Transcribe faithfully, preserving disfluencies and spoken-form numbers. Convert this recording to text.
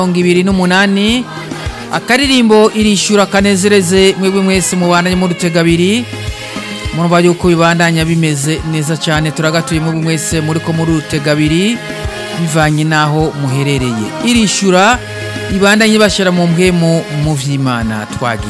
ibiri n'umunani akaririmbo irishura kanezereze mwebwe mwese mubandanye mu rutega abiri murumva yuko bibandanya bimeze neza cyane turagatuye mwebwe mwese muri ko muri rutega abiri bivanye naho muherereye irishura ibandanye bashira mu mpwemu mu vy'Imana twagiye